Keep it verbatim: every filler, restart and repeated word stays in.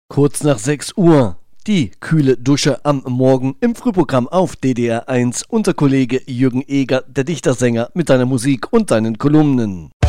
Kurz nach sechs Uhr. Die kühle Dusche am Morgen im Frühprogramm auf D D R eins. Unser Kollege Jürgen Eger, der Dichtersänger, mit deiner Musik und deinen Kolumnen.